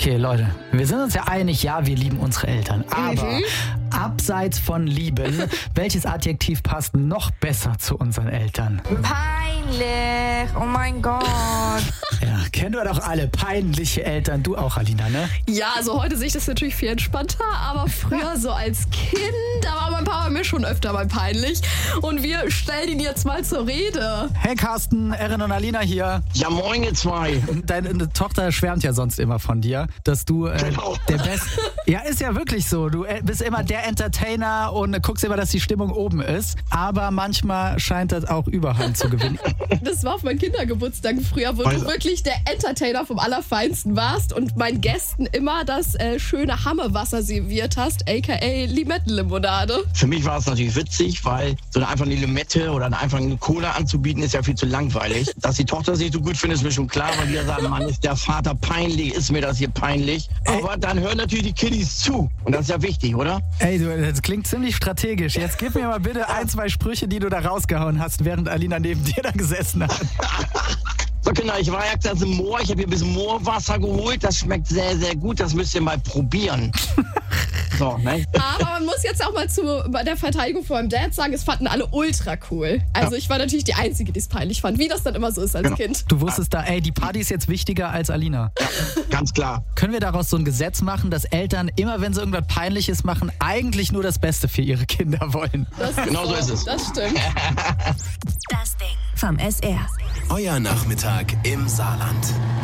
Okay, Leute, wir sind uns ja einig, ja, wir lieben unsere Eltern. Aber abseits von lieben, welches Adjektiv passt noch besser zu unseren Eltern? Peinlich, oh mein Gott. Ja, kennen wir doch alle peinliche Eltern. Du auch, Alina, ne? Ja, also heute sehe ich das natürlich viel entspannter, aber früher so als Kind, da war mein Papa mir schon öfter mal peinlich. Und wir stellen ihn jetzt mal zur Rede. Hey Carsten, Erin und Alina hier. Ja, moin ihr zwei. Deine Tochter schwärmt ja sonst immer von dir, dass du Genau. der Beste... Ja, ist ja wirklich so. Du bist immer der Entertainer und guckst immer, dass die Stimmung oben ist. Aber manchmal scheint das auch Überhand zu gewinnen. Das war auf meinen Kindergeburtstagen früher, wo du wirklich der Entertainer vom Allerfeinsten warst und meinen Gästen immer das schöne Hammewasser serviert hast, a.k.a. Limettenlimonade. Für mich war es natürlich witzig, weil so einfach eine Limette oder einfach eine Cola anzubieten, ist ja viel zu langweilig. Dass die Tochter sich so gut findet, ist mir schon klar, weil die ja sagen, Mann, ist der Vater peinlich, ist mir das hier peinlich. Aber dann hören natürlich die Kiddies zu. Und das ist ja wichtig, oder? Ey, das klingt ziemlich strategisch. Jetzt gib mir mal bitte 1, 2 Sprüche, die du da rausgehauen hast, während Alina neben dir da gesessen hat. So Kinder, ich war jetzt im Moor, ich habe hier ein bisschen Moorwasser geholt. Das schmeckt sehr, sehr gut, das müsst ihr mal probieren. So, ne? Aber man muss jetzt auch mal bei der Verteidigung von meinem Dad sagen, es fanden alle ultra cool. Also ich war natürlich die Einzige, die es peinlich fand, wie das dann immer so ist als Kind. Du wusstest da, die Party ist jetzt wichtiger als Alina. Ja, ganz klar. Können wir daraus so ein Gesetz machen, dass Eltern immer, wenn sie irgendwas Peinliches machen, eigentlich nur das Beste für ihre Kinder wollen? Genau so ist es. Das stimmt. Das Ding vom SR. Euer Nachmittag im Saarland.